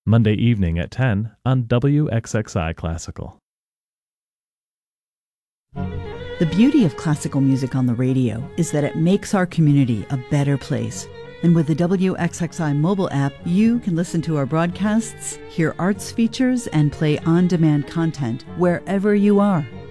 Monday evening at 10 on WXXI Classical. The beauty of classical music on the radio is that it makes our community a better place. And with the WXXI mobile app, you can listen to our broadcasts, hear arts features, and play on-demand content wherever you are.